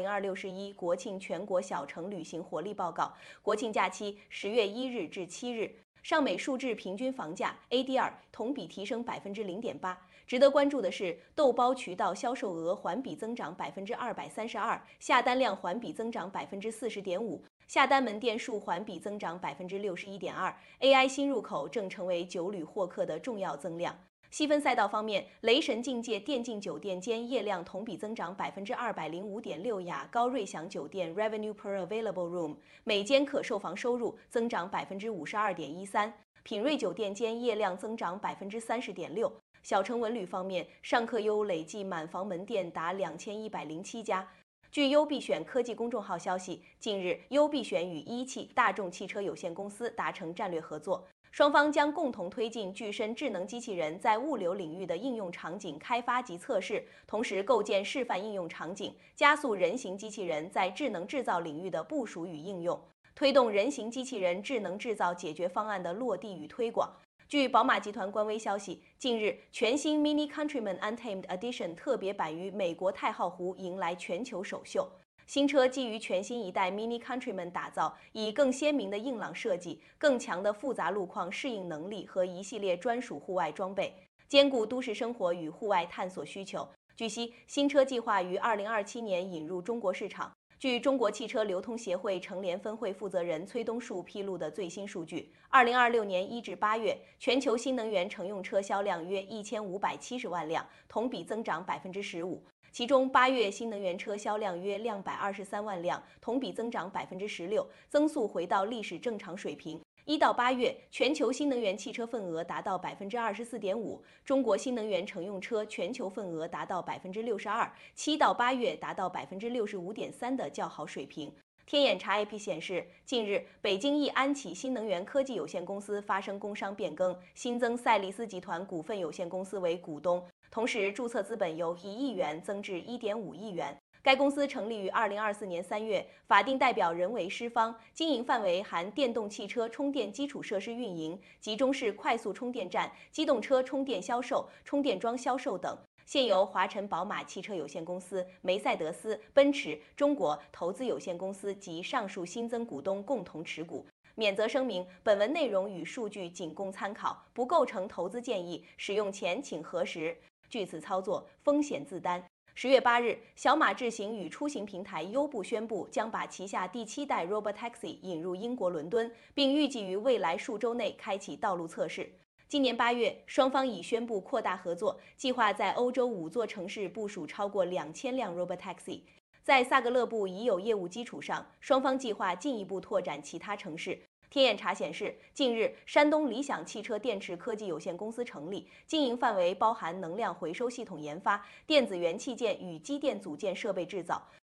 2026-11国庆全国小城旅行活力报告，国庆假期10月1日至7日。上美数至平均房价 ADR 同比提升0.8%。值得关注的是，豆包渠道销售额环比增长232%，下单量环比增长40.5%，下单门店数环比增长61.2%。AI 新入口正成为酒旅获客的重要增量。细分赛道方面，雷神境界电竞酒店间业量同比增长205.6%，雅高瑞享酒店 Revenue per Available Room 每间可售房收入增长52.13%，品瑞酒店间业量增长30.6%。小城文旅方面，尚客优累计满房门店达2107家。据优必选科技公众号消息，近日优必选与一汽大众汽车有限公司达成战略合作。双方将共同推进具身智能机器人在物流领域的应用场景开发及测试，同时构建示范应用场景，加速人形机器人在智能制造领域的部署与应用，推动人形机器人智能制造解决方案的落地与推广。据宝马集团官微消息，近日全新 Mini Countryman Untamed Edition 特别版于美国太浩湖迎来全球首秀。新车基于全新一代 Mini Countryman 打造，以更鲜明的硬朗设计、更强的复杂路况适应能力和一系列专属户外装备，兼顾都市生活与户外探索需求。据悉，新车计划于2027年引入中国市场。据中国汽车流通协会成联分会负责人崔东树披露的最新数据，2026年1至8月，全球新能源乘用车销量约1570万辆，同比增长15%。其中8月新能源车销量约223万辆，同比增长16%，增速回到历史正常水平。1到8月，全球新能源汽车份额达到24.5%，中国新能源乘用车全球份额达到62%，7到8月达到65.3%的较好水平。天眼查 IP 显示，近日北京易安启新能源科技有限公司发生工商变更，新增赛力斯集团股份有限公司为股东，同时注册资本由1亿元增至1.5亿元。该公司成立于2024年3月，法定代表人为施方，经营范围含电动汽车充电基础设施运营、集中式快速充电站、机动车充电销售、充电桩销售等。现由华晨宝马汽车有限公司、梅赛德斯奔驰中国投资有限公司及上述新增股东共同持股。免责声明：本文内容与数据仅供参考，不构成投资建议，使用前请核实。据此操作，风险自担。10月8日，小马智行与出行平台优步宣布将把旗下第7代 Robotaxi 引入英国伦敦，并预计于未来数周内开启道路测试。今年8月，双方已宣布扩大合作，计划在欧洲5座城市部署超过2000辆 Robotaxi。在萨格勒布已有业务基础上，双方计划进一步拓展其他城市。天眼查显示，近日山东理想汽车电池科技有限公司成立，经营范围包含能量回收系统研发、电子元器件与机电组件设备制造。